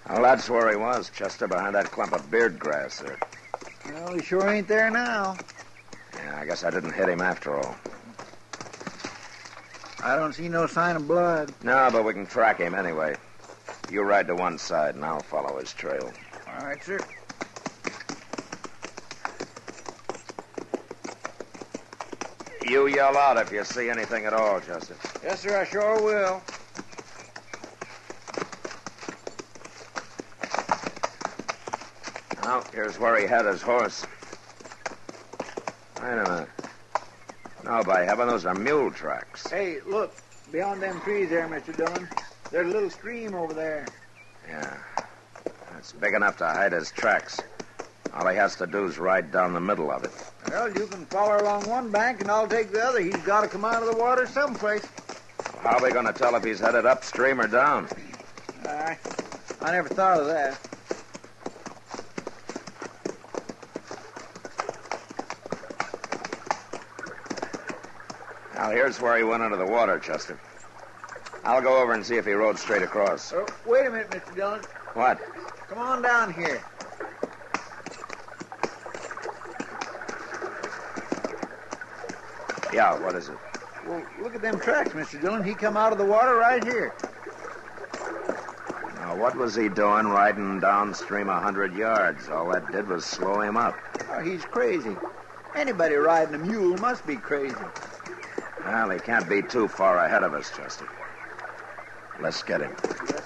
Well, that's where he was, Chester, behind that clump of beard grass there. Well, he sure ain't there now. Yeah, I guess I didn't hit him after all. I don't see no sign of blood. No, but we can track him anyway. You ride to one side, and I'll follow his trail. All right, sir. You yell out if you see anything at all, Chester. Yes, sir, I sure will. Now, here's where he had his horse. Wait a minute. No, by heaven, those are mule tracks. Hey, look, beyond them trees there, Mr. Dillon. There's a little stream over there. Yeah. It's big enough to hide his tracks. All he has to do is ride down the middle of it. Well, you can follow along one bank and I'll take the other. He's got to come out of the water someplace. How are we going to tell if he's headed upstream or down? I never thought of that. Now, here's where he went into the water, Chester. I'll go over and see if he rode straight across. Oh, wait a minute, Mr. Dillon. What? Come on down here. Yeah, what is it? Well, look at them tracks, Mr. Dillon. He come out of the water right here. Now, what was he doing riding downstream 100 yards? All that did was slow him up. Oh, he's crazy. Anybody riding a mule must be crazy. Well, he can't be too far ahead of us, Chester. Let's get him. Yes,